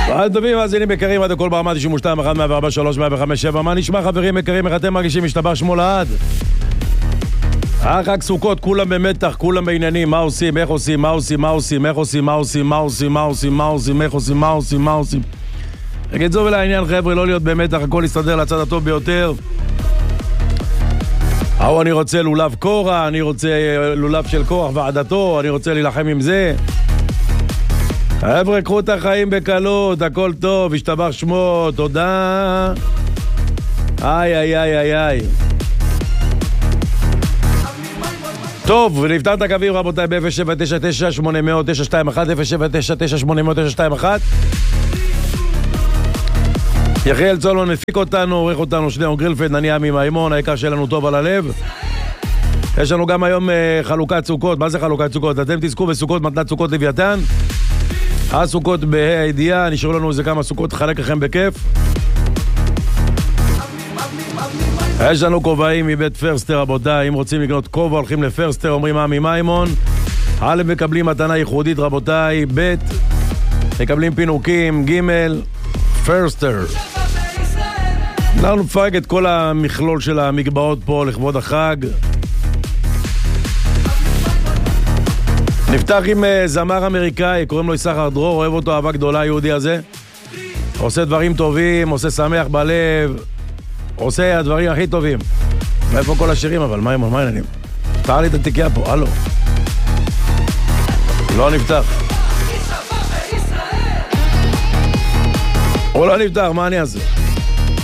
אז טובים, מאזינים יקרים, עד הכל ברמה 92, 1, 104, 3, 105, 7. מה נשמע חברים יקרים, איך אתם מרגישים? משתבח שמו לעד. חג סוכות, כולם במתח, כולם בעניינים, מה עושים, איך עושים, מה עושים, מה עושים, איך עושים, מה עושים, מה עושים, מה עושים, מה עושים, איך עושים, מה עושים, מה עושים. נגיד זו ולעניין חבר'ה, לא להיות במתח, הכל יסתדר לצד הטוב ביותר. אני רוצה לולב קורח, אני רוצה לולב של קורח ועדתו, אני רוצה להילחם עם זה. חבר'ה, קחו את החיים בקלות, הכל טוב, השתבח שמו, תודה. איי, איי, איי, איי, איי. טוב, ונפתר את הקווים רבותיי ב-0799-800-921, 0799-800-921. יחיאל צולון מפיק אותנו, עורך אותנו שניאון גרילפלד, אני עמי מימון, העיקר שלנו טוב על הלב. יש לנו גם היום חלוקת סוכות. מה זה חלוקת סוכות? אתם תזכו בסוכות מתנת סוכות לוויתן. הסוכות בהידיעה, נשארו לנו איזה כמה סוכות, חלק לכם בכיף. יש לנו כובעים מבית פרסטר רבותיי, אם רוצים לקנות כובע הולכים לפרסטר, אומרים עמי מימון. א' מקבלים מתנה ייחודית רבותיי, ב' מקבלים פינוקים, ג' פרסטר. אנחנו נפרק את כל המכלול של המגבעות פה לכבוד החג. נפתח עם זמר אמריקאי, קוראים לו יששכר דרור, אוהב אותו אהבה גדולה היהודי הזה. עושה דברים טובים, עושה שמח בלב, עושה הדברים הכי טובים. מאיפה כל השירים אבל? מה העניינים? פתר לי את התיקייה פה, הלו. לא נפתח. הוא לא נפתח, מה אני אעשה?